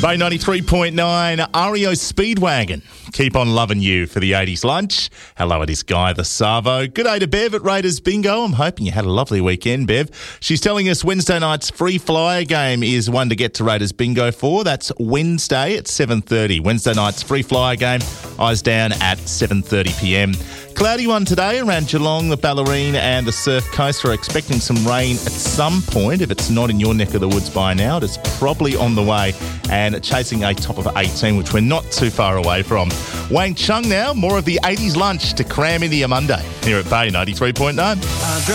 Bay 93.9, REO Speedwagon. Keep on loving you for the 80s lunch. Hello, it is Guy the Savo. Good day to Bev at Raiders Bingo. I'm hoping you had a lovely weekend, Bev. She's telling us Wednesday night's free flyer game is one to get to Raiders Bingo for. That's Wednesday at 7:30. Wednesday night's free flyer game, eyes down at 7:30pm. Cloudy one today around Geelong, the Ballerine and the Surf Coast. We're expecting some rain at some point. If it's not in your neck of the woods by now, it's probably on the way and chasing a top of 18, which we're not too far away from. Wang Chung now, more of the 80s lunch to cram into your Monday here at Bay 93.9.